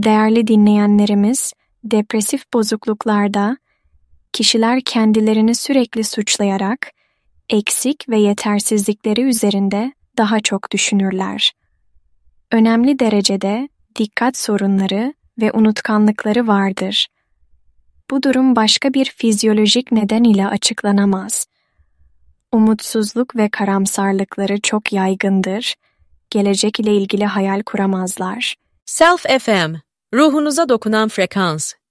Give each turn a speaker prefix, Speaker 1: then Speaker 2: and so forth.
Speaker 1: Değerli dinleyenlerimiz, depresif bozukluklarda kişiler kendilerini sürekli suçlayarak eksik ve yetersizlikleri üzerinde daha çok düşünürler. Önemli derecede dikkat sorunları ve unutkanlıkları vardır. Bu durum başka bir fizyolojik neden ile açıklanamaz. Umutsuzluk ve karamsarlıkları çok yaygındır. Gelecek ile ilgili hayal kuramazlar.
Speaker 2: Self FM, ruhunuza dokunan frekans.